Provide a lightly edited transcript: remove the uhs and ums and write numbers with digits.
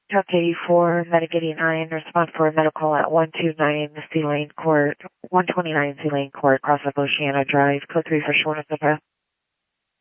Truck 84, Medic 89, respond for a medical at 129 C Lane Court, 129 C Lane Court, cross up Oceana Drive, code 3 for shortness of breath.